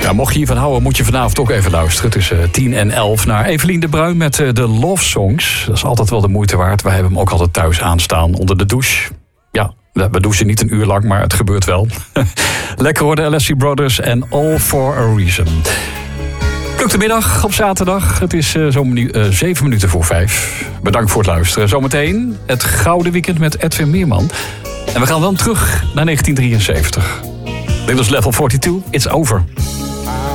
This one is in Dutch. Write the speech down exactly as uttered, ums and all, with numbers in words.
Ja, mocht je hiervan houden, moet je vanavond ook even luisteren. Tussen tien en elf naar Evelien de Bruin met de Love Songs. Dat is altijd wel de moeite waard. Wij hebben hem ook altijd thuis aanstaan onder de douche. Ja, we douchen niet een uur lang, maar het gebeurt wel. Lekker hoor, de L S C Brothers en All for a Reason. Pluk de middag op zaterdag. Het is uh, zo'n minu- uh, zeven minuten voor vijf. Bedankt voor het luisteren. Zometeen het Gouden Weekend met Edwin Meerman. En we gaan dan terug naar negentien drieënzeventig. Dit was Level tweeënveertig. It's over.